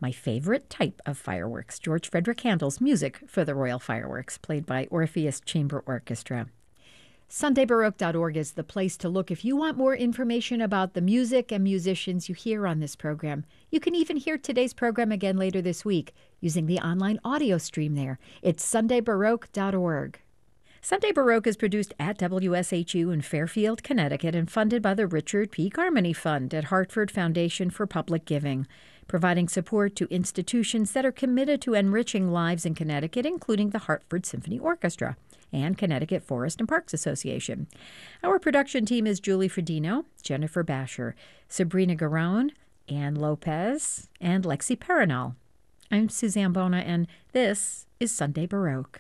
My favorite type of fireworks, George Frederick Handel's music for the Royal Fireworks, played by Orpheus Chamber Orchestra. SundayBaroque.org is the place to look if you want more information about the music and musicians you hear on this program. You can even hear today's program again later this week using the online audio stream there. It's SundayBaroque.org. Sunday Baroque is produced at WSHU in Fairfield, Connecticut, and funded by the Richard P. Carmody Fund at Hartford Foundation for Public Giving, providing support to institutions that are committed to enriching lives in Connecticut, including the Hartford Symphony Orchestra and Connecticut Forest and Parks Association. Our production team is Julie Fredino, Jennifer Basher, Sabrina Garone, Ann Lopez, and Lexi Perinal. I'm Suzanne Bona, and this is Sunday Baroque.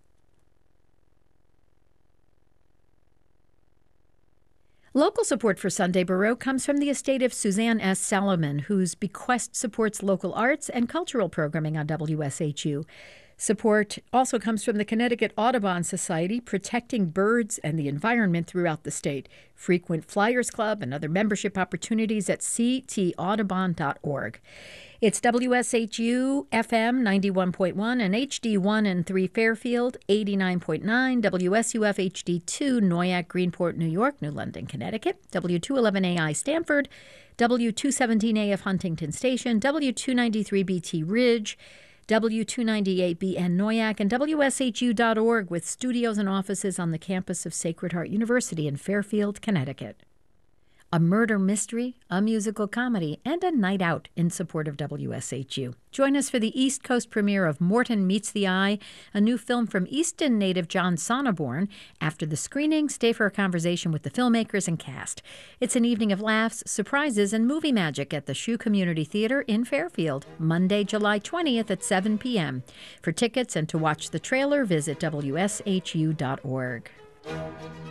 Local support for Sunday Baroque comes from the estate of Suzanne S. Salomon, whose bequest supports local arts and cultural programming on WSHU. Support also comes from the Connecticut Audubon Society, protecting birds and the environment throughout the state. Frequent Flyers Club and other membership opportunities at ctaudubon.org. It's WSHU FM 91.1 and HD1 and 3 Fairfield, 89.9, WSUF HD2 Noyac, Greenport, New York, New London, Connecticut, W211AI Stamford, W217AF Huntington Station, W293BT Ridge, W298BN Noyac, and WSHU.org with studios and offices on the campus of Sacred Heart University in Fairfield, Connecticut. A murder mystery, a musical comedy, and a night out in support of WSHU. Join us for the East Coast premiere of Morton Meets the Eye, a new film from Easton native John Sonneborn. After the screening, stay for a conversation with the filmmakers and cast. It's an evening of laughs, surprises, and movie magic at the Shoe Community Theater in Fairfield, Monday, July 20th at 7 p.m. For tickets and to watch the trailer, visit WSHU.org.